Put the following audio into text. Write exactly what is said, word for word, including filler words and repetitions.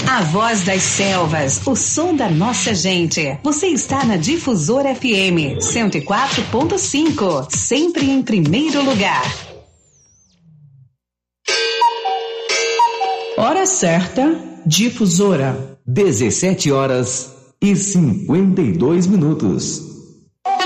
A voz das selvas, o som da nossa gente. Você está na Difusora F M cento e quatro ponto cinco, sempre em primeiro lugar. Hora certa, Difusora. dezessete horas e cinquenta e dois minutos.